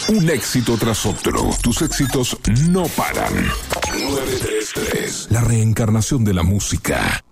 Un éxito tras otro. Tus éxitos no paran. 933. La reencarnación de la música.